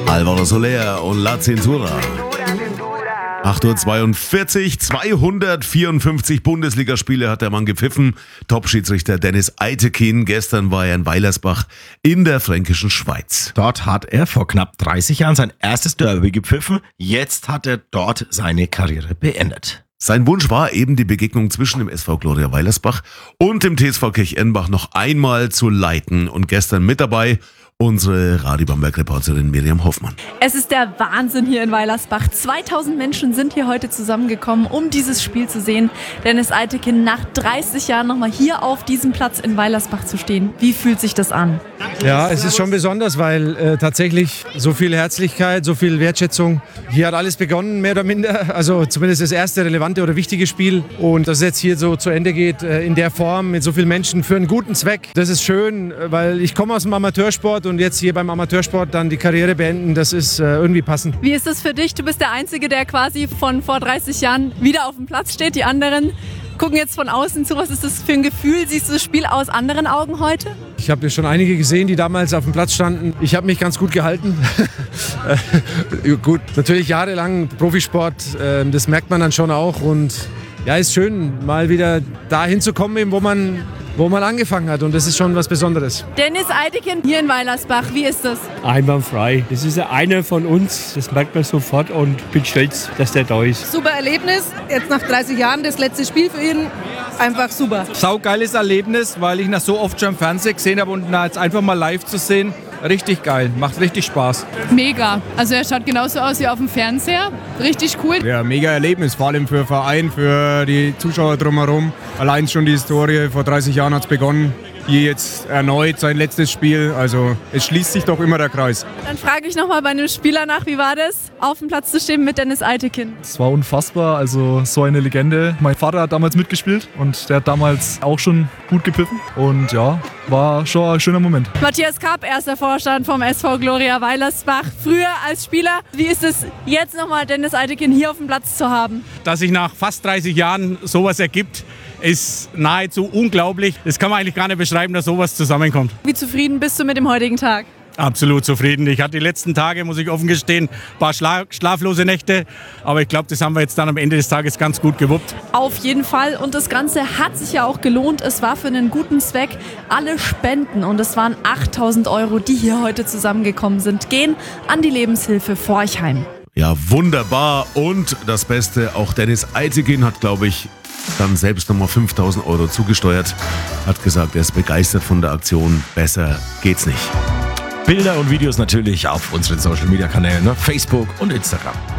Alvaro Soler und La Cintura. 8:42 Uhr, 254 Bundesligaspiele hat der Mann gepfiffen. Top-Schiedsrichter Dennis Eitekin. Gestern war er in Weilersbach in der fränkischen Schweiz. Dort hat er vor knapp 30 Jahren sein erstes Derby gepfiffen. Jetzt hat er dort seine Karriere beendet. Sein Wunsch war eben, die Begegnung zwischen dem SV Gloria Weilersbach und dem TSV Kirchennbach noch einmal zu leiten. Und gestern mit dabei unsere Radio Bamberg-Reporterin Miriam Hoffmann. Es ist der Wahnsinn hier in Weilersbach. 2000 Menschen sind hier heute zusammengekommen, um dieses Spiel zu sehen. Dennis Eitekin nach 30 Jahren nochmal hier auf diesem Platz in Weilersbach zu stehen. Wie fühlt sich das an? Ja, es ist schon besonders, weil tatsächlich so viel Herzlichkeit, so viel Wertschätzung. Hier hat alles begonnen, mehr oder minder. Also zumindest das erste relevante oder wichtige Spiel. Und dass es jetzt hier so zu Ende geht, in der Form, mit so vielen Menschen für einen guten Zweck. Das ist schön, weil ich komme aus dem Amateursport und jetzt hier beim Amateursport dann die Karriere beenden, das ist irgendwie passend. Wie ist das für dich? Du bist der Einzige, der quasi von vor 30 Jahren wieder auf dem Platz steht. Die anderen gucken jetzt von außen zu. Was ist das für ein Gefühl? Siehst du das Spiel aus anderen Augen heute? Ich habe schon einige gesehen, die damals auf dem Platz standen. Ich habe mich ganz gut gehalten. Gut, natürlich jahrelang Profisport, das merkt man dann schon auch. Und ja, ist schön, mal wieder dahin zu kommen, wo man angefangen hat. Und das ist schon was Besonderes. Dennis Eitekin hier in Weilersbach, wie ist das? Einwandfrei. Das ist ja einer von uns, das merkt man sofort und bin stolz, dass der da ist. Super Erlebnis, jetzt nach 30 Jahren das letzte Spiel für ihn. Einfach super. Saugeiles Erlebnis, weil ich ihn so oft schon im Fernsehen gesehen habe und ihn jetzt einfach mal live zu sehen. Richtig geil, macht richtig Spaß. Mega, also er schaut genauso aus wie auf dem Fernseher, richtig cool. Ja, mega Erlebnis, vor allem für Verein, für die Zuschauer drumherum. Allein schon die Historie, vor 30 Jahren hat es begonnen. Hier jetzt erneut sein letztes Spiel, also es schließt sich doch immer der Kreis. Dann frage ich nochmal bei einem Spieler nach, wie war das, auf dem Platz zu stehen mit Dennis Eitekin? Es war unfassbar, also so eine Legende. Mein Vater hat damals mitgespielt und der hat damals auch schon gut gepfiffen und ja, war schon ein schöner Moment. Matthias Kapp, erster Vorstand vom SV Gloria Weilersbach, früher als Spieler. Wie ist es jetzt nochmal, Dennis Eitekin hier auf dem Platz zu haben? Dass sich nach fast 30 Jahren sowas ergibt, ist nahezu unglaublich. Das kann man eigentlich gar nicht beschreiben, dass sowas zusammenkommt. Wie zufrieden bist du mit dem heutigen Tag? Absolut zufrieden. Ich hatte die letzten Tage, muss ich offen gestehen, ein paar schlaflose Nächte. Aber ich glaube, das haben wir jetzt dann am Ende des Tages ganz gut gewuppt. Auf jeden Fall. Und das Ganze hat sich ja auch gelohnt. Es war für einen guten Zweck. Alle Spenden, und es waren 8.000 €, die hier heute zusammengekommen sind, gehen an die Lebenshilfe Forchheim. Ja, wunderbar. Und das Beste, auch Dennis Eitekin hat, glaube ich, dann selbst nochmal 5.000 € zugesteuert. Hat gesagt, er ist begeistert von der Aktion. Besser geht's nicht. Bilder und Videos natürlich auf unseren Social-Media-Kanälen, Facebook und Instagram.